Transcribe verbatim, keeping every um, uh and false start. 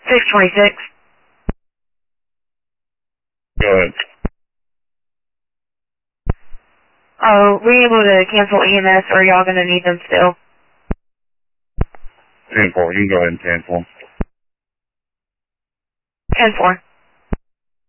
six twenty-six. Go ahead. Oh, were you able to cancel E M S, or are y'all going to need them still? ten four, you can go ahead and cancel them. ten four.